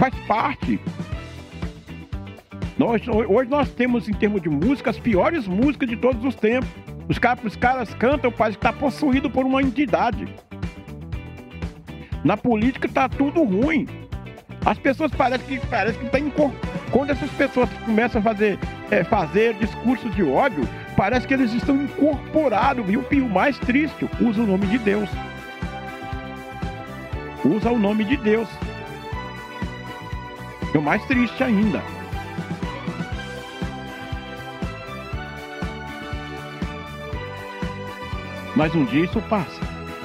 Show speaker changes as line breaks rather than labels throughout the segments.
Faz parte. Hoje nós temos, em termos de música, as piores músicas de todos os tempos. Os caras cantam, parece que está possuído por uma entidade. Na política está tudo ruim. As pessoas parece que tem quando essas pessoas começam a fazer discursos de ódio, parece que eles estão incorporados. E o mais triste, usa o nome de Deus. Usa o nome de Deus. E o mais triste ainda. Mas um dia isso passa.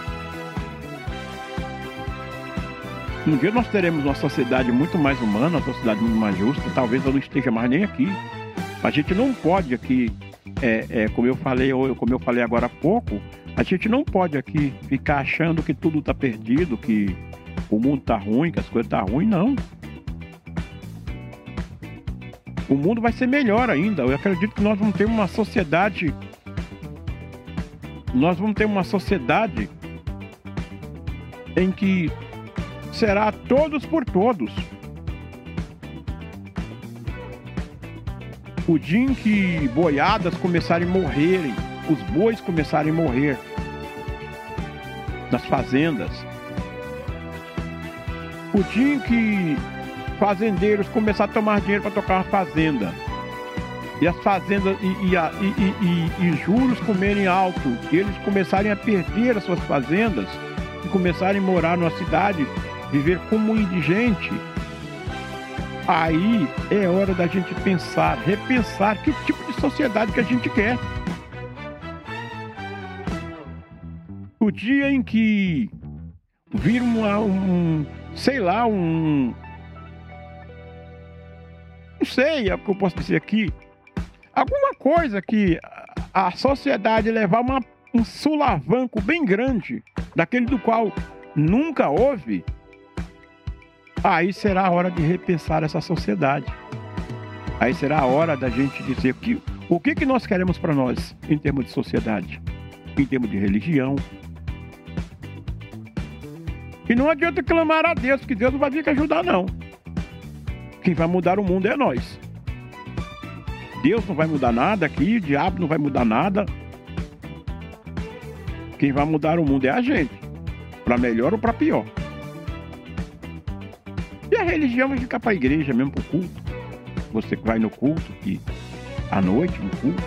Um dia nós teremos uma sociedade muito mais humana, uma sociedade muito mais justa. Talvez eu não esteja mais nem aqui. A gente não pode aqui, como eu falei agora há pouco, a gente não pode aqui ficar achando que tudo está perdido, que o mundo está ruim, que as coisas estão ruins, não. O mundo vai ser melhor ainda. Eu acredito que nós vamos ter uma sociedade. Nós vamos ter uma sociedade em que será todos por todos. O dia em que boiadas começarem a morrerem, os bois começarem a morrer nas fazendas. O dia em que fazendeiros começarem a tomar dinheiro para tocar uma fazenda. E as fazendas e juros comerem alto, e eles começarem a perder as suas fazendas e começarem a morar numa cidade, viver como um indigente, aí é hora da gente repensar que tipo de sociedade que a gente quer. O dia em que vir não sei o que eu posso dizer aqui, alguma coisa que a sociedade levar um sulavanco bem grande, daquele do qual nunca houve, aí será a hora de repensar essa sociedade. Aí será a hora da gente dizer o que nós queremos para nós em termos de sociedade, em termos de religião. E não adianta clamar a Deus, que Deus não vai vir que ajudar, não. Quem vai mudar o mundo é nós. Deus não vai mudar nada aqui, o diabo não vai mudar nada. Quem vai mudar o mundo é a gente, para melhor ou para pior. E a religião vai ficar para a igreja mesmo, para o culto. Você que vai no culto, à noite, no culto.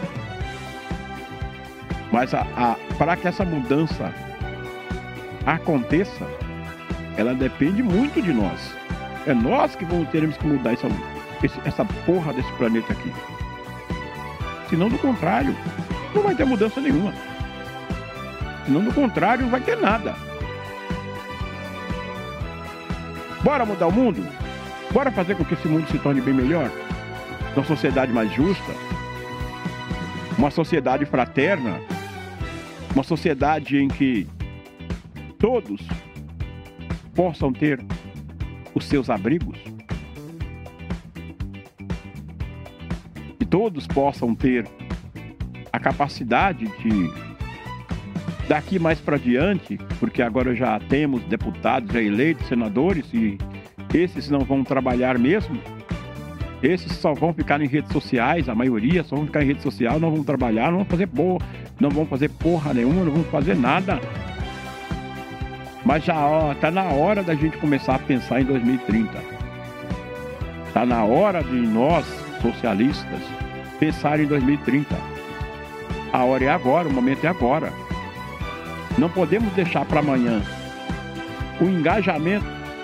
Mas para que essa mudança aconteça, ela depende muito de nós. É nós que teremos que mudar essa porra desse planeta aqui. Senão, do contrário, não vai ter mudança nenhuma. Senão, do contrário, não vai ter nada. Bora mudar o mundo? Bora fazer com que esse mundo se torne bem melhor? Uma sociedade mais justa? Uma sociedade fraterna? Uma sociedade em que todos possam ter os seus abrigos? E todos possam ter a capacidade de, daqui mais para diante, porque agora já temos deputados já eleitos, senadores, e esses não vão trabalhar mesmo, esses só vão ficar em redes sociais, a maioria só vão ficar em rede social, não vão trabalhar, não vão fazer porra nenhuma, não vão fazer nada. Mas já tá na hora da gente começar a pensar em 2030. Tá na hora de nós, socialistas, pensar em 2030. A hora é agora, o momento é agora. Não podemos deixar para amanhã. O engajamento.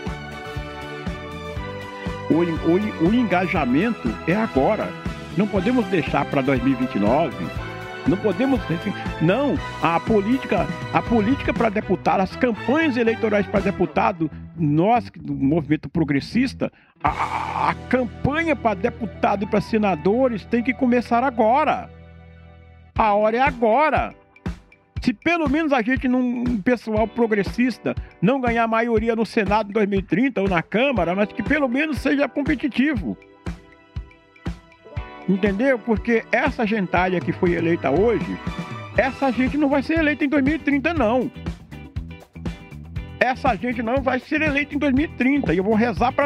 O engajamento é agora. Não podemos deixar para 2029. Não podemos. Não, a política para deputado, as campanhas eleitorais para deputado, nós do movimento progressista, a campanha para deputado e para senadores tem que começar agora. A hora é agora. Se pelo menos a gente, um pessoal progressista, não ganhar maioria no Senado em 2030 ou na Câmara, mas que pelo menos seja competitivo. Entendeu? Porque essa gentalha que foi eleita hoje, essa gente não vai ser eleita em 2030, não. Essa gente não vai ser eleita em 2030. E eu vou rezar para